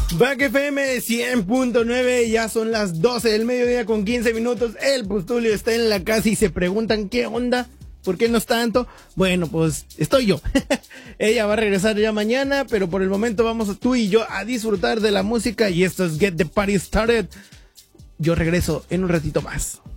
Back FM 100.9, ya son las 12 del mediodía con 15 minutos. El Pustulio está en la casa y se preguntan qué onda, por qué no es tanto. Bueno, pues estoy yo. Ella va a regresar ya mañana, pero por el momento vamos tú y yo a disfrutar de la música y esto es Get the Party Started. Yo regreso en un ratito más.